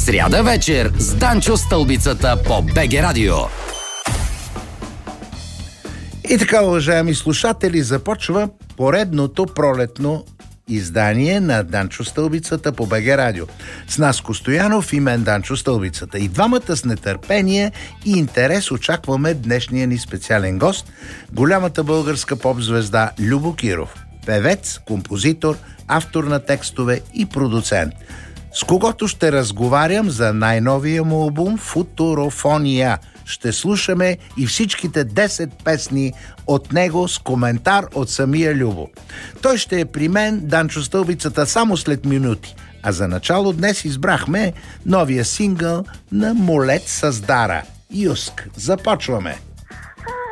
Сряда вечер с Данчо Стълбицата по БГ Радио. И така, уважаеми слушатели, започва поредното пролетно издание на Данчо Стълбицата по БГ Радио. С Наско Стоянов и мен Данчо Стълбицата. И двамата с нетърпение и интерес очакваме днешния ни специален гост, голямата българска поп-звезда Любо Киров. Певец, композитор, автор на текстове и продуцент. С когото ще разговарям за най-новия му албум «Футурофония». Ще слушаме и всичките 10 песни от него с коментар от самия Любо. Той ще е при мен, Данчо Стълбицата, само след минути. А за начало днес избрахме новия сингъл на Молет с Дара. Юск. Започваме!